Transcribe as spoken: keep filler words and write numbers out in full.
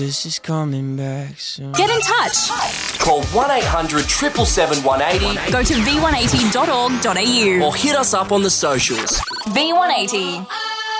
This is coming back soon. Get in touch. Call one eight hundred seven seven seven one eight zero. Go to v one eighty dot org dot a u Or hit us up on the socials. V one eighty.